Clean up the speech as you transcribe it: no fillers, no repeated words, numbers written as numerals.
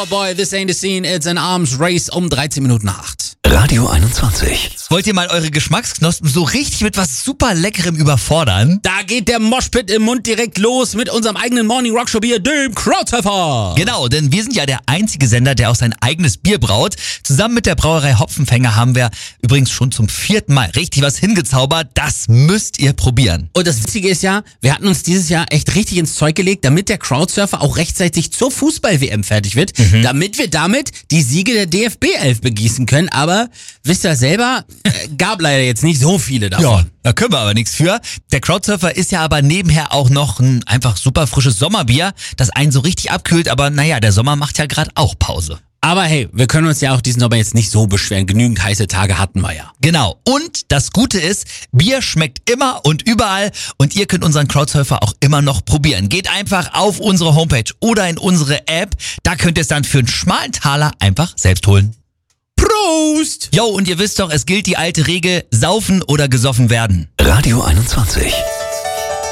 Fall Out Boy, This Ain't the Scene, It's an Arms Race um 13 Minuten nach 8. Radio 21. Wollt ihr mal eure Geschmacksknospen so richtig mit was super Leckerem überfordern? Da geht der Moshpit im Mund direkt los mit unserem eigenen Morning Rock Show Bier, dem Krautpfeffer. Genau, denn wir sind ja der einzige Sender, der auch sein eigenes Bier braut. Zusammen mit der Brauerei Hopfenfänger haben wir übrigens schon zum 4. Mal richtig was hingezaubert. Das müsst ihr probieren. Und das Witzige ist ja, wir hatten uns dieses Jahr echt richtig ins Zeug gelegt, damit der Crowdsurfer auch rechtzeitig zur Fußball-WM fertig wird, damit wir damit die Siege der DFB 11 begießen können. Aber wisst ihr selber, gab leider jetzt nicht so viele davon. Ja, da können wir aber nichts für. Der Crowdsurfer ist ja aber nebenher auch noch ein einfach super frisches Sommerbier, das einen so richtig abkühlt. Aber naja, der Sommer macht ja gerade auch Pause. Aber hey, wir können uns ja auch diesen Sommer jetzt nicht so beschweren. Genügend heiße Tage hatten wir ja. Genau. Und das Gute ist, Bier schmeckt immer und überall und ihr könnt unseren Crowdsurfer auch immer noch probieren. Geht einfach auf unsere Homepage oder in unsere App. Da könnt ihr es dann für einen schmalen Taler einfach selbst holen. Prost! Jo, und ihr wisst doch, es gilt die alte Regel, saufen oder gesoffen werden. Radio 21.